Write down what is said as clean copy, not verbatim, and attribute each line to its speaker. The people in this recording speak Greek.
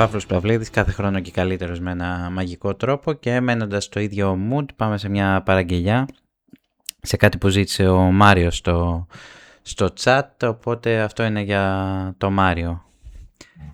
Speaker 1: Παύλος Παυλίδης, κάθε χρόνο και καλύτερος με ένα μαγικό τρόπο, και μένοντας στο ίδιο mood πάμε σε μια παραγγελιά, σε κάτι που ζήτησε ο Μάριος στο chat, οπότε αυτό είναι για το Μάριο.